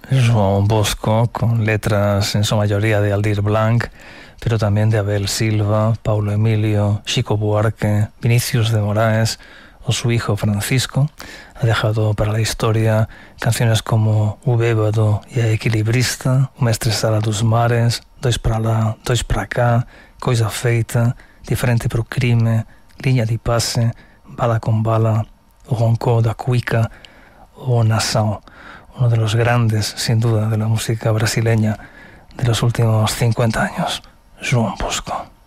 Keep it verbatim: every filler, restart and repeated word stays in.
João Bosco, con letras en su mayoría de Aldir Blanc, pero también de Abel Silva, Paulo Emilio, Chico Buarque, Vinicius de Moraes o su hijo Francisco. Ha dejado para la historia canciones como O Bêbado e a Equilibrista, O Mestre Sala dos Mares, Dois para lá, Dois para cá, Coisa Feita, Diferente pro Crime, Linha de Passe, Bala com Bala, O Roncó da Cuica o Nação. Uno de los grandes, sin duda, de la música brasileña de los últimos cincuenta años, João Bosco.